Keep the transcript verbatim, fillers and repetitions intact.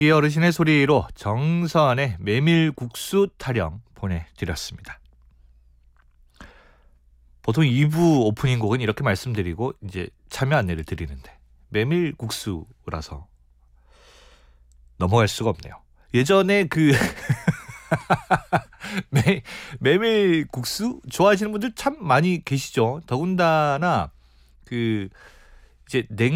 이 어르신의 소리로 정선의 메밀국수 타령 보내드렸습니다. 보통 이 부 오프닝 곡은 이렇게 말씀드리고 이제 참여 안내를 드리는데 메밀국수라서 넘어갈 수가 없네요. 예전에 그 메, 메밀국수 좋아하시는 분들 참 많이 계시죠. 더군다나 그 이제 냉